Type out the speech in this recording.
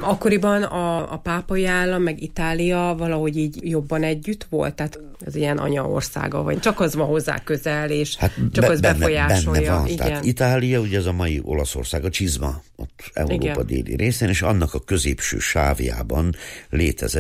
Akkoriban a pápai állam, meg Itália valahogy így jobban együtt volt? Tehát ez ilyen anyaországa, vagy csak az van hozzá közel, és csak az befolyásolja. Benne van. Igen. Tehát Itália, ugye ez a mai Olaszország, a csizma, ott Európa déli részén, és annak a középső sávjában létezett